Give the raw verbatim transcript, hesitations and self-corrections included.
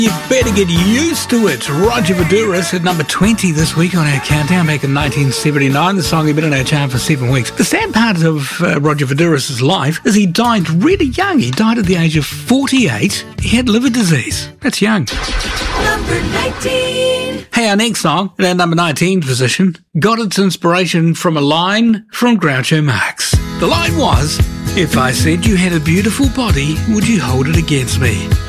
You better get used to it. Roger Voudouris at number twenty this week on our countdown back in nineteen seventy-nine. The song had been in our chart for seven weeks. The sad part of uh, Roger Voudouris' life is he died really young. He died at the age of forty-eight. He had liver disease. That's young. Number nineteen. Hey, our next song, in our number nineteen position, got its inspiration from a line from Groucho Marx. The line was, "If I said you had a beautiful body, would you hold it against me?"